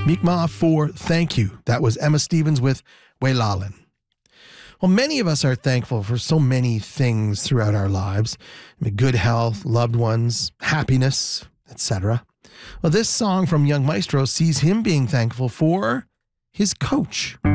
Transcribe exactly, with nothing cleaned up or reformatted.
Mi'kmaq for Thank You. That was Emma Stevens with Wailalin. Well, many of us are thankful for so many things throughout our lives. I mean, good health, loved ones, happiness, et cetera. Well, this song from Young Maestro sees him being thankful for his coach.